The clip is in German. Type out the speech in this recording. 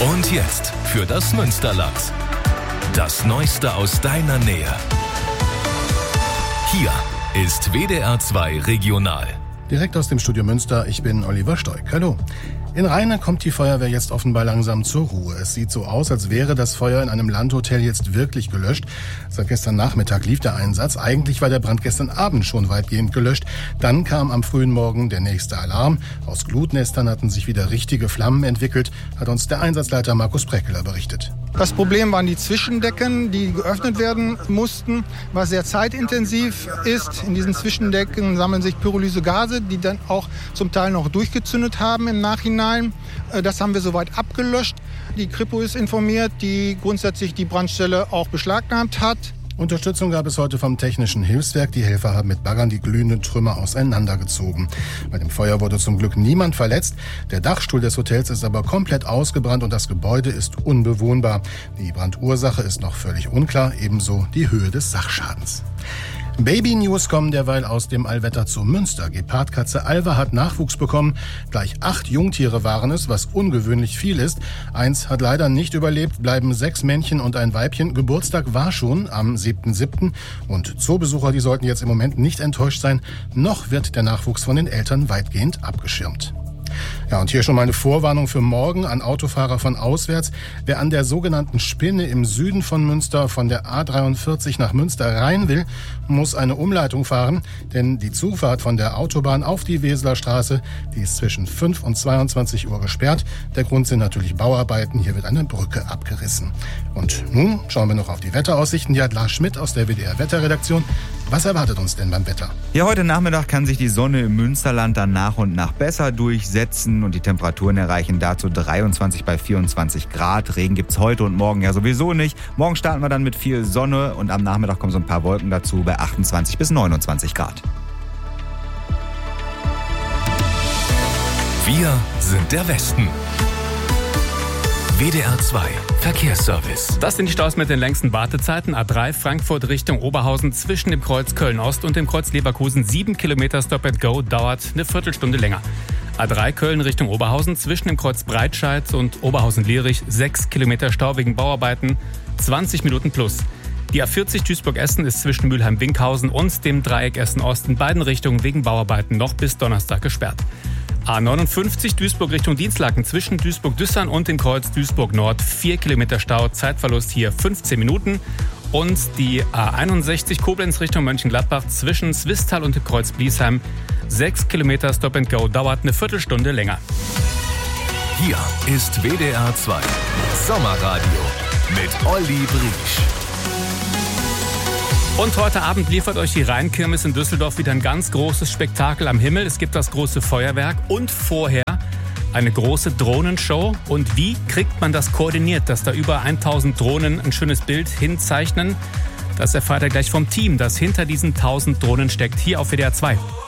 Und jetzt für das Münsterland. Das Neueste aus deiner Nähe. Hier ist WDR 2 Regional. Direkt aus dem Studio Münster, ich bin Oliver Stoik. Hallo. In Rheine kommt die Feuerwehr jetzt offenbar langsam zur Ruhe. Es sieht so aus, als wäre das Feuer in einem Landhotel jetzt wirklich gelöscht. Seit gestern Nachmittag lief der Einsatz. Eigentlich war der Brand gestern Abend schon weitgehend gelöscht. Dann kam am frühen Morgen der nächste Alarm. Aus Glutnestern hatten sich wieder richtige Flammen entwickelt, hat uns der Einsatzleiter Markus Breckeler berichtet. Das Problem waren die Zwischendecken, die geöffnet werden mussten, was sehr zeitintensiv ist. In diesen Zwischendecken sammeln sich Pyrolysegase, die dann auch zum Teil noch durchgezündet haben im Nachhinein. Das haben wir soweit abgelöscht. Die Kripo ist informiert, die grundsätzlich die Brandstelle auch beschlagnahmt hat. Unterstützung gab es heute vom Technischen Hilfswerk. Die Helfer haben mit Baggern die glühenden Trümmer auseinandergezogen. Bei dem Feuer wurde zum Glück niemand verletzt. Der Dachstuhl des Hotels ist aber komplett ausgebrannt und das Gebäude ist unbewohnbar. Die Brandursache ist noch völlig unklar, ebenso die Höhe des Sachschadens. Baby-News kommen derweil aus dem Allwetter zu Münster. Gepardkatze Alva hat Nachwuchs bekommen. Gleich 8 Jungtiere waren es, was ungewöhnlich viel ist. Eins hat leider nicht überlebt, bleiben 6 Männchen und ein Weibchen. Geburtstag war schon am 7.7. Und Zoobesucher, die sollten jetzt im Moment nicht enttäuscht sein. Noch wird der Nachwuchs von den Eltern weitgehend abgeschirmt. Ja, und hier schon mal eine Vorwarnung für morgen an Autofahrer von auswärts. Wer an der sogenannten Spinne im Süden von Münster von der A43 nach Münster rein will, muss eine Umleitung fahren. Denn die Zufahrt von der Autobahn auf die Weseler Straße, die ist zwischen 5 und 22 Uhr gesperrt. Der Grund sind natürlich Bauarbeiten. Hier wird eine Brücke abgerissen. Und nun schauen wir noch auf die Wetteraussichten. Hier hat Lars Schmidt aus der WDR Wetterredaktion. Was erwartet uns denn beim Wetter? Ja, heute Nachmittag kann sich die Sonne im Münsterland dann nach und nach besser durchsetzen und die Temperaturen erreichen dazu 23 bei 24 Grad. Regen gibt's heute und morgen ja sowieso nicht. Morgen starten wir dann mit viel Sonne und am Nachmittag kommen so ein paar Wolken dazu bei 28 bis 29 Grad. Wir sind der Westen. WDR 2 Verkehrsservice. Das sind die Staus mit den längsten Wartezeiten. A3 Frankfurt Richtung Oberhausen zwischen dem Kreuz Köln-Ost und dem Kreuz Leverkusen. 7 Kilometer Stop and Go, dauert eine Viertelstunde länger. A3 Köln Richtung Oberhausen zwischen dem Kreuz Breitscheid und Oberhausen-Lierich. 6 Kilometer Stau wegen Bauarbeiten, 20 Minuten plus. Die A40 Duisburg-Essen ist zwischen Mülheim-Winkhausen und dem Dreieck Essen-Ost in beiden Richtungen wegen Bauarbeiten noch bis Donnerstag gesperrt. A59 Duisburg Richtung Dienstlaken zwischen Duisburg-Düssern und dem Kreuz Duisburg-Nord. 4 Kilometer Stau, Zeitverlust hier 15 Minuten. Und die A61 Koblenz Richtung Mönchengladbach zwischen Swisttal und dem Kreuz Bliesheim. 6 Kilometer Stop and Go, dauert eine Viertelstunde länger. Hier ist WDR 2 Sommerradio mit Olli Briesch. Und heute Abend liefert euch die Rheinkirmes in Düsseldorf wieder ein ganz großes Spektakel am Himmel. Es gibt das große Feuerwerk und vorher eine große Drohnenshow. Und wie kriegt man das koordiniert, dass da über 1000 Drohnen ein schönes Bild hinzeichnen? Das erfahrt ihr gleich vom Team, das hinter diesen 1000 Drohnen steckt, hier auf WDR 2.